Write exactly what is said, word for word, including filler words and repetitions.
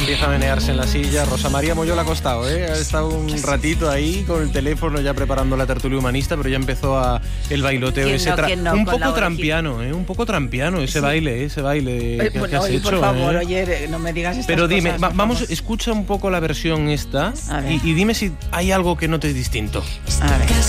empieza a menearse en la silla. Rosa María Moyo le ha costado, ¿eh? Ha estado un ratito ahí con el teléfono ya preparando la tertulia humanista, pero ya empezó a el bailoteo ese. No, Tra- no, un poco trampiano, ¿eh? Un poco trampiano ese sí. baile, ese baile eh, que, bueno, que has oye, hecho. por favor, ¿eh? oye, no me digas estas Pero dime, cosas, va, por vamos, favor. escucha un poco la versión esta y, y dime si hay algo que notes distinto. A ver.